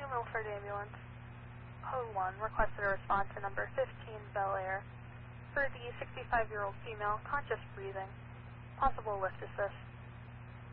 Milford Ambulance. Code 1 requested a response to number 15 Bel Air for the 65-year-old female, conscious breathing. Possible lift assist.